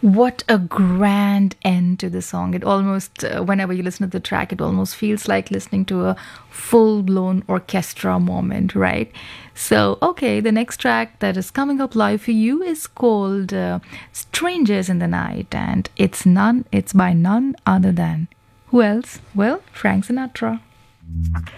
What a grand end to the song. It almost, whenever you listen to the track, it almost feels like listening to a full blown orchestra moment, right? So, okay, the next track that is coming up live for you is called Strangers in the Night, and it's by none other than who else? Well, Frank Sinatra.